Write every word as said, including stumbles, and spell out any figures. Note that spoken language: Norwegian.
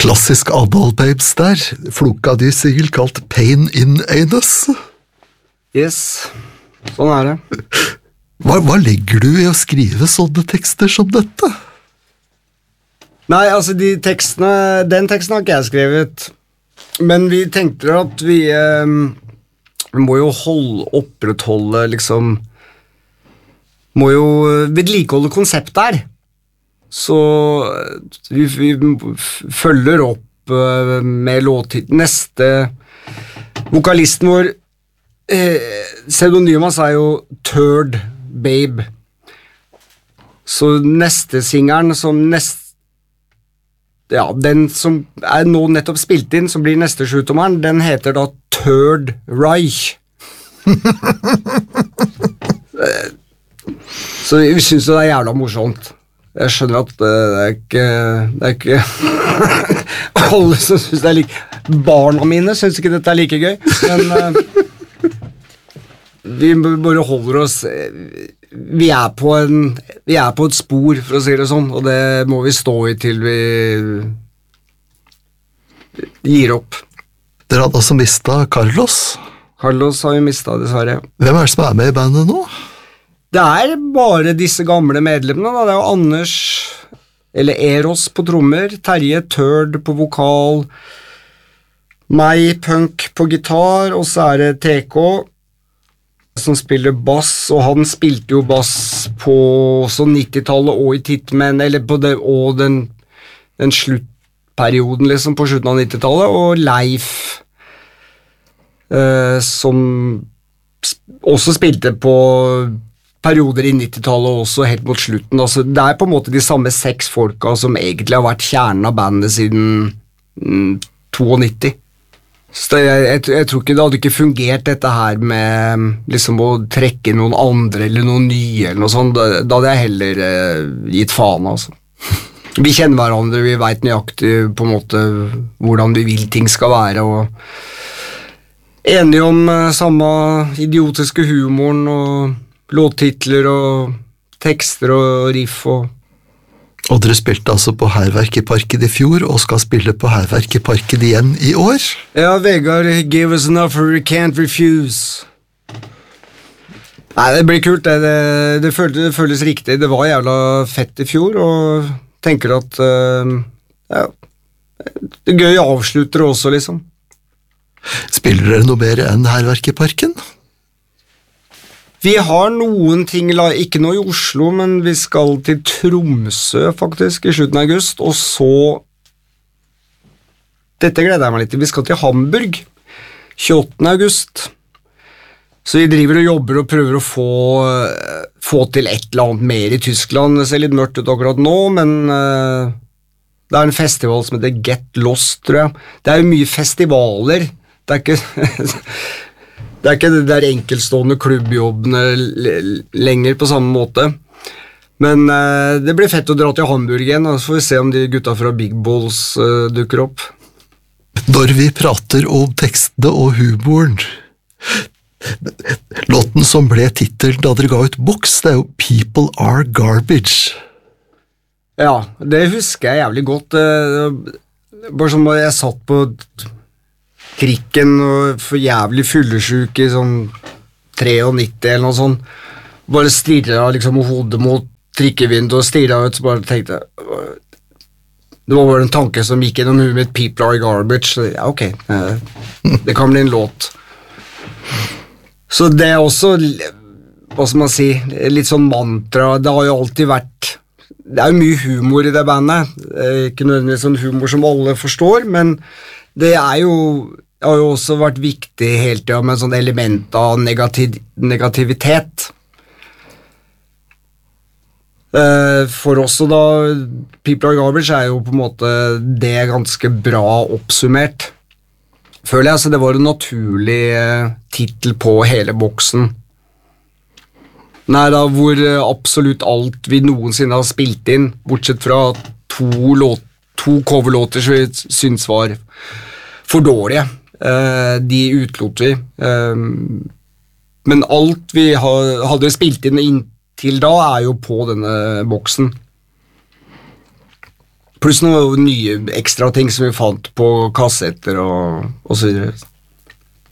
Klassisk Adal Babes der, floka de sikkert kalt Pain in Anus. Yes, sånn er det. Hva, hva legger du i å skrive sånne tekster som dette? Nei, altså de tekstene, den teksten har ikke jeg skrevet, men vi tenkte at vi, eh, vi må jo holde, opprettholde liksom, må jo vedlikeholde konsept der. Så vi, vi følger opp uh, med låttid. Neste vokalisten vår, eh, pseudonymet hans er jo Third Babe. Så neste singeren som nest, ja, den som er nå nettopp spilt inn, som blir neste sjutommeren, den heter da Third Reich. Så vi synes det er jævla morsomt. Jeg skjønner at det er ikke, det er ikke alle som synes det er like barna mine synes ikke dette er like gøy, men uh, vi bare holder oss vi er på en vi er på et spor, for å si det sånn, og det må vi stå i til vi gir opp. Dere hadde altså mistet Carlos? Carlos har vi mistet, dessverre. Hvem er det som er med i bandet nå? Det er bare disse gamle medlemmene, da. Det er jo Anders, eller Eros på trommer, Terje Third på vokal, meg Punk på gitar, og så er det T K som spiller bass, og han spilte jo bass på så nittitallet og i Tittmen, eller på det, og den, den sluttperioden liksom på slutten av nittitallet, og Leif eh, som også spilte på perioder i nittitallet også helt mot slutten. Altså, det er på en måte de samme seks folka som egentlig har vært kjernen av bandet siden mm, nittito. Så jeg, jeg, jeg tror ikke det hadde ikke fungert dette her med liksom å trekke noen andre eller noen nye eller noe sånt. Da, da hadde jeg heller eh, gitt faen, altså. Vi kjenner hverandre, vi vet nøyaktig på en måte hvordan vi vil ting skal være, og enige om eh, samme idiotiske humoren og låttitler og tekster og riff og... Og dere spilte altså på Herverk i Parken i fjor, og skal spille på Herverk i Parken igjen i år? Ja, Vegard gave us an offer we can't refuse. Nei, det blir kult, det, det, det, føltes, det føles riktig. Det var jævla fett i fjor, og tenker at uh, ja, det er gøy avslutter også, liksom. Spiller dere noe mer enn Herverk i Parken? Vi har noen ting, ikke noe i Oslo, men vi skal til Tromsø faktisk i slutten av august, og så, dette gleder jeg meg litt til, vi skal til Hamburg tjueåttende august, så vi driver og jobber og prøver å få, få til et eller annet mer i Tyskland. Det ser litt mørkt ut akkurat nå, men uh, det er en festival som heter Get Lost, tror jeg. Det er jo mye festivaler, det er ikke... Det er ikke det der enkeltstående klubbjobbene lenger på samme måte. Men eh, det blir fett å dra til Hamburg igjen, og så får vi se om de gutta fra Big Balls eh, dukker opp. Når vi prater om tekstene og humoren, låten som ble titelen da dere ga ut boks, det er jo People Are Garbage. Ja, det husker jeg jævlig godt. Bare som jeg satt på trikken og for jævlig fyllesyk i sånn nittitre eller noe sånt. Bare stirret liksom hodet mot trikkevinduet og stirret ut, så bare tenkte jeg, det var bare en tanke som gikk gjennom huet mitt, People Are Garbage, så ja, ok, det kan bli en låt. Så det er også, hva skal man si, litt sånn mantra, det har jo alltid vært, det er jo mye humor i det bandet, ikke nødvendigvis sånn humor som alle forstår, men det er jo, det har jo også vært viktig helt tiden med en sånn element av negativ, negativitet. Uh, for oss da, People Are Garbage er jo på en måte det ganske bra oppsummert. Føler jeg, så det var en naturlig uh, titel på hele boksen. Nei da, hvor uh, absolutt alt vi noensinne har spilt inn, bortsett fra to, låt, to coverlåter som vi synes var for dårlige. Uh, de utlot vi. Uh, men alt vi ha, hadde spilt inn inntil da er jo på denne boksen. Pluss noen nye ekstra ting som vi fant på kassetter og, og så videre.